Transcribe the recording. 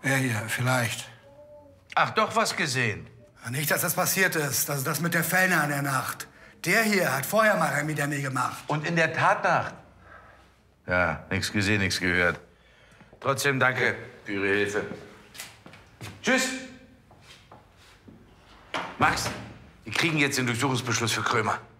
Er hier, vielleicht. Ach, doch was gesehen. Nicht, dass das passiert ist. Das ist das mit der Fellner in der Nacht. Der hier hat vorher mal Remi Demi gemacht. Und in der Tatnacht? Ja, nichts gesehen, nichts gehört. Trotzdem danke für Ihre Hilfe. Tschüss. Max, wir kriegen jetzt den Durchsuchungsbeschluss für Krömer.